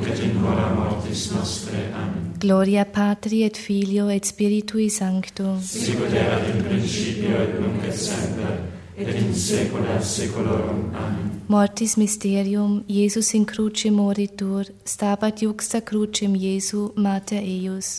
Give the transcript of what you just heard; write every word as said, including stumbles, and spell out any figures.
et in hora mortis nostre. Amen. Gloria Patri et Filio et Spiritui Sancto. Sicut erat in principio et nunc et semper, et in saecula saeculorum. Amen. Mortis mysterium, Iesus in cruce moritur, stabat juxta crucem Iesu, mater eius.